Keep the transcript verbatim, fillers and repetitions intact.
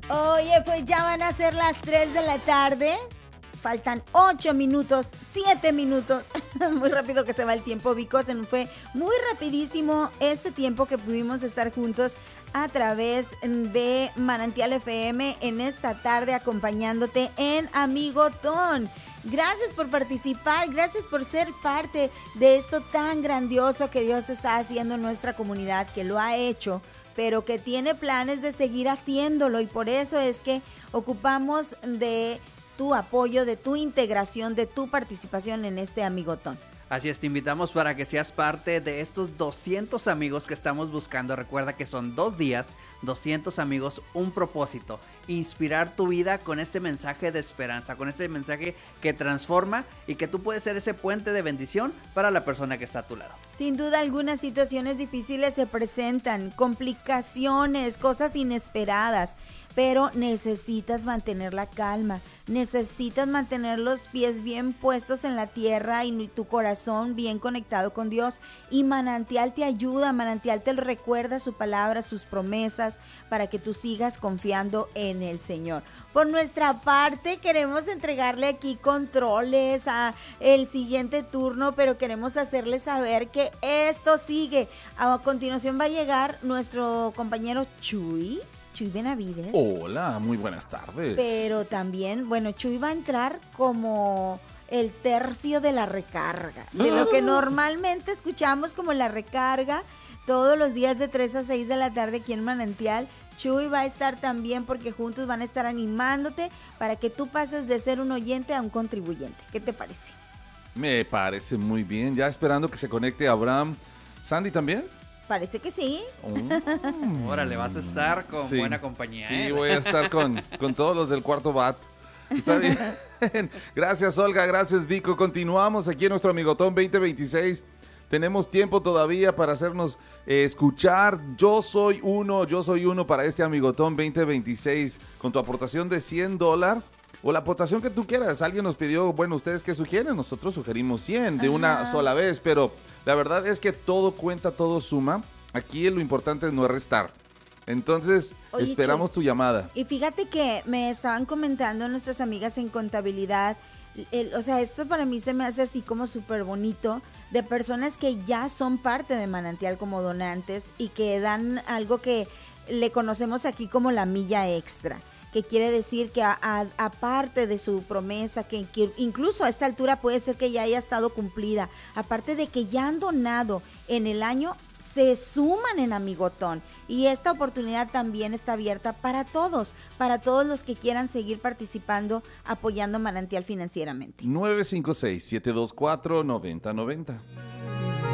Oye, pues ya van a ser las tres de la tarde. Faltan ocho minutos, siete minutos. Muy rápido que se va el tiempo, Vico. Se nos fue muy rapidísimo este tiempo que pudimos estar juntos a través de Manantial F M en esta tarde acompañándote en Amigotón. Gracias por participar, gracias por ser parte de esto tan grandioso que Dios está haciendo en nuestra comunidad, que lo ha hecho, pero que tiene planes de seguir haciéndolo, y por eso es que ocupamos de tu apoyo, de tu integración, de tu participación en este Amigotón. Así es, te invitamos para que seas parte de estos doscientos amigos que estamos buscando. Recuerda que son dos días, doscientos amigos, un propósito: inspirar tu vida con este mensaje de esperanza, con este mensaje que transforma y que tú puedes ser ese puente de bendición para la persona que está a tu lado. Sin duda algunas situaciones difíciles se presentan, complicaciones, cosas inesperadas, pero necesitas mantener la calma, necesitas mantener los pies bien puestos en la tierra y tu corazón bien conectado con Dios, y Manantial te ayuda, Manantial te recuerda su palabra, sus promesas, para que tú sigas confiando en el Señor. Por nuestra parte, queremos entregarle aquí controles a el siguiente turno, pero queremos hacerle saber que esto sigue. A continuación va a llegar nuestro compañero Chuy. Chuy Benavides. Hola, muy buenas tardes. Pero también, bueno, Chuy va a entrar como el tercio de la recarga, de lo que normalmente escuchamos como la recarga todos los días de tres a seis de la tarde aquí en Manantial. Chuy va a estar también, porque juntos van a estar animándote para que tú pases de ser un oyente a un contribuyente. ¿Qué te parece? Me parece muy bien. Ya esperando que se conecte Abraham. ¿Sandy también? Parece que sí. Oh. Órale, vas a estar con sí. buena compañía. Sí, ¿eh? voy a estar con, con todos los del cuarto bat. Está bien. Gracias, Olga. Gracias, Vico. Continuamos aquí en nuestro Amigotón veinte veintiséis. Tenemos tiempo todavía para hacernos eh, escuchar. Yo soy uno, yo soy uno para este Amigotón veinte veintiséis. Con tu aportación de cien dólares o la aportación que tú quieras. Alguien nos pidió, bueno, ¿ustedes qué sugieren? Nosotros sugerimos cien de una Ajá. sola vez, pero la verdad es que todo cuenta, todo suma. Aquí lo importante es no restar. Entonces, Oye, esperamos Chuy, tu llamada. Y fíjate que me estaban comentando nuestras amigas en contabilidad, el, o sea, esto para mí se me hace así como súper bonito, de personas que ya son parte de Manantial como donantes y que dan algo que le conocemos aquí como la milla extra, que quiere decir que a, a, aparte de su promesa, que, que incluso a esta altura puede ser que ya haya estado cumplida, aparte de que ya han donado en el año, se suman en Amigotón, y esta oportunidad también está abierta para todos, para todos los que quieran seguir participando, apoyando Manantial financieramente. nueve cinco seis, siete dos cuatro, nueve cero nueve cero.